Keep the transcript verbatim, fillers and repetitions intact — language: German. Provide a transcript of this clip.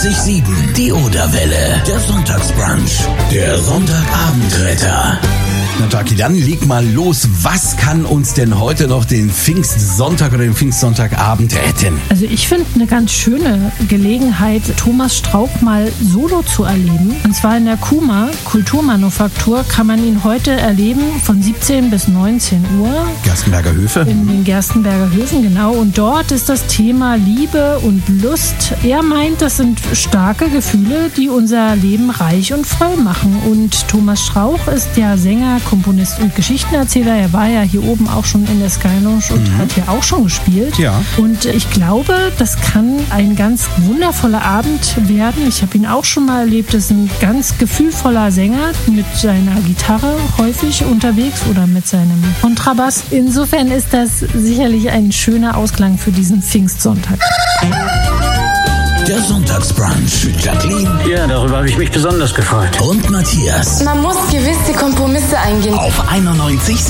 einundneunzig Komma sieben. Die Oderwelle. Der Sonntagsbrunch. Der Sonntagabendretter. Na Taki, dann leg mal los. Was kann uns denn heute noch den Pfingstsonntag oder den Pfingstsonntagabend retten? Also ich finde eine ganz schöne Gelegenheit, Thomas Strauch mal solo zu erleben. Und zwar in der Kuma Kulturmanufaktur kann man ihn heute erleben von siebzehn bis neunzehn Uhr. Gerstenberger Höfe. In den Gerstenberger Höfen, genau. Und dort ist das Thema Liebe und Lust. Er meint, das sind starke Gefühle, die unser Leben reich und voll machen. Und Thomas Strauch ist ja Sänger, Komponist und Geschichtenerzähler. Er war ja hier oben auch schon in der Sky Lounge und mhm. hat hier auch schon gespielt. Ja. Und ich glaube, das kann ein ganz wundervoller Abend werden. Ich habe ihn auch schon mal erlebt. Das ist ein ganz gefühlvoller Sänger mit seiner Gitarre häufig unterwegs oder mit seinem Kontrabass. Insofern ist das sicherlich ein schöner Ausklang für diesen Pfingstsonntag. Der Sonntagsbrunch mit Jacqueline. Ja, darüber habe ich mich besonders gefreut. Und Matthias. Man muss gewisse Kompromisse eingehen. Auf einundneunzig Komma sieben.